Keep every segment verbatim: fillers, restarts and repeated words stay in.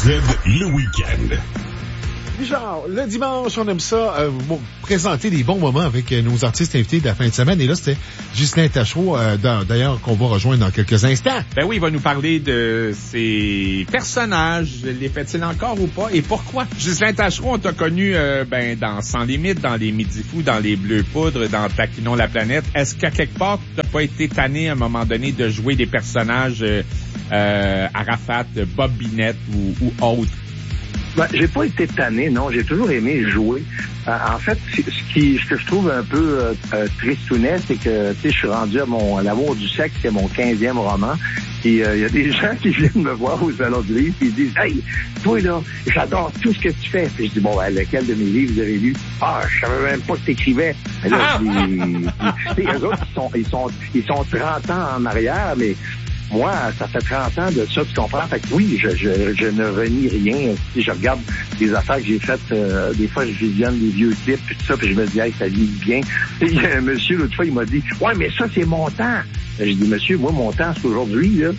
Z, le week-end. Genre, le dimanche, on aime ça, euh, bon, présenter des bons moments avec euh, nos artistes invités de la fin de semaine. Et là, c'était Ghislain Tachereau, euh, d'ailleurs, qu'on va rejoindre dans quelques instants. Ben oui, il va nous parler de ses personnages, les fait-il encore ou pas, et pourquoi. Ghislain Tachereau, on t'a connu euh, ben dans Sans Limite, dans Les Midi Fous, dans Les Bleus Poudres, dans Taquinons la planète. Est-ce qu'à quelque part, tu n'as pas été tanné à un moment donné de jouer des personnages euh, euh, Arafat, Bob Binette ou, ou autres? Ben, j'ai pas été tanné, non. J'ai toujours aimé jouer. Euh, en fait, ce qui, ce que je trouve un peu euh, euh, tristounet, c'est que, tu sais, je suis rendu à mon, à l'amour du sexe, c'est mon quinzième roman. Et il euh, y a des gens qui viennent me voir au salon du livre et ils disent, hey, toi là, j'adore tout ce que tu fais. Puis je dis, bon, ben, lequel de mes livres vous avez lu? Ah, je savais même pas que t'écrivais. Mais là, tu sais, eux autres, ils sont, ils sont, ils sont trente ans en arrière, mais moi, ça fait trente ans de ça, tu comprends? Fait que oui, je, je, je ne renie rien. Si je regarde des affaires que j'ai faites, euh, des fois, je visionne des vieux clips, puis tout ça, puis je me dis, hey, ça vit bien. Et il y a un monsieur, l'autre fois, il m'a dit, ouais, mais ça, c'est mon temps. J'ai dit, monsieur, moi, mon temps, c'est aujourd'hui, là.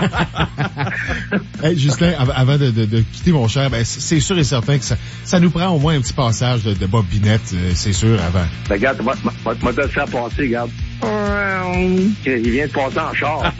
Hey, Ghislain, avant de, de, de quitter, mon cher, ben, c'est sûr et certain que ça, ça nous prend au moins un petit passage de, de Bob Binette, c'est sûr, avant. Ben, regarde, moi, moi, moi, te le faire passer, regarde. Il vient de passer en char.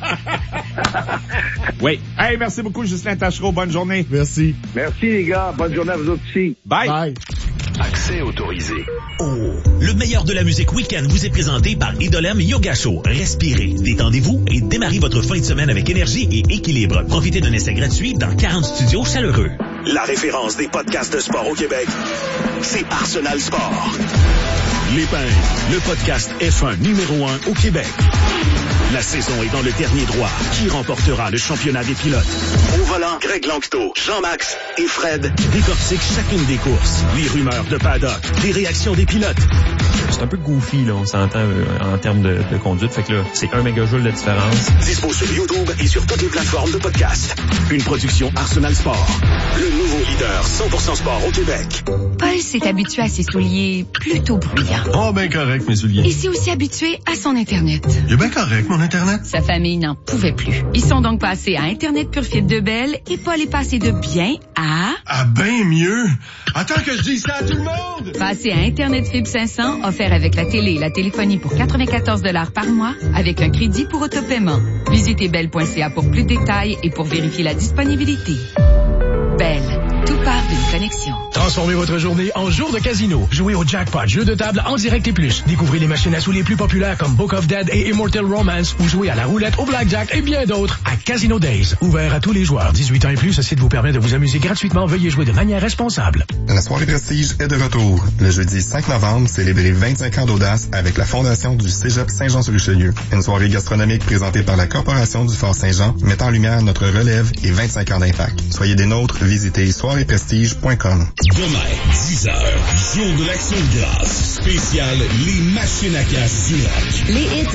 Oui. Hey, merci beaucoup, Ghislain Tachereau. Bonne journée. Merci. Merci, les gars. Bonne journée à vous autres aussi. Bye. Bye. Accès autorisé. Oh, le meilleur de la musique week-end vous est présenté par Idolem Yoga Show. Respirez, détendez-vous et démarrez votre fin de semaine avec énergie et équilibre. Profitez d'un essai gratuit dans quarante studios chaleureux. La référence des podcasts de sport au Québec, c'est Arsenal Sport. L'Épingle, le podcast F un numéro un au Québec. La saison est dans le dernier droit. Qui remportera le championnat des pilotes? Au volant, Greg Langto, Jean-Max et Fred décortiquent chacune des courses. Les rumeurs de paddock, les réactions des pilotes. C'est un peu goofy, là, on s'entend euh, en termes de, de conduite. Fait que là, c'est un mégajoule de différence. Dispo sur YouTube et sur toutes les plateformes de podcast. Une production Arsenal Sport. Le nouveau leader cent pour cent sport au Québec. Paul s'est habitué à ses souliers plutôt bruyants. Oh, ben correct, mes souliers. Il s'est aussi habitué à son Internet. Il est bien correct, mon Internet. Sa famille n'en pouvait plus. Ils sont donc passés à Internet Pure Fibre de Belle et Paul est passé de bien à... À bien mieux. Attends que je dise ça à tout le monde. Passé à Internet Fibre cinq cents, offert avec la télé et la téléphonie pour quatre-vingt-quatorze dollars par mois, avec un crédit pour autopaiement. Visitez belle point c a pour plus de détails et pour vérifier la disponibilité. Belle. Tout part d'une connexion. Transformez votre journée en jour de casino. Jouez au jackpot, jeu de table en direct et plus. Découvrez les machines à sous les plus populaires comme Book of Dead et Immortal Romance ou jouez à la roulette, au blackjack et bien d'autres à Casino Days. Ouvert à tous les joueurs. dix-huit ans et plus, ce site vous permet de vous amuser gratuitement. Veuillez jouer de manière responsable. La soirée Prestige est de retour. Le jeudi cinq novembre, célébrez vingt-cinq ans d'audace avec la fondation du Cégep Saint-Jean-sur-Richelieu. Une soirée gastronomique présentée par la Corporation du Fort Saint-Jean, mettant en lumière notre relève et vingt-cinq ans d'impact. Soyez des nôtres, visitez soirée prestige point com. Demain, dix heures, jour de l'Action de grâce, spécial Les Machines à cash du rock. Les hits